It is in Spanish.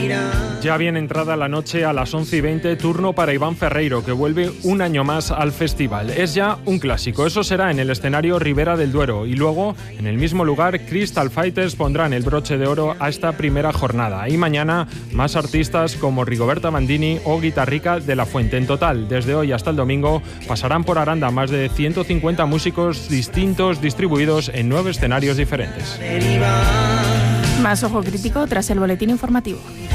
Ya bien entrada la noche, a las 11:20, turno para Iván Ferreiro, que vuelve un año más al festival. Es ya un clásico, eso será en el escenario Ribera del Duero, y luego, en el mismo lugar, Crystal Fighters pondrán el broche de oro a esta primera jornada. Y mañana, más artistas como Rigoberta Bandini o Guitarrica de la Fuente. En total, desde hoy hasta el domingo, pasarán por Aranda más de 150 músicos distintos distribuidos en 9 escenarios diferentes. Más Ojo Crítico tras el boletín informativo.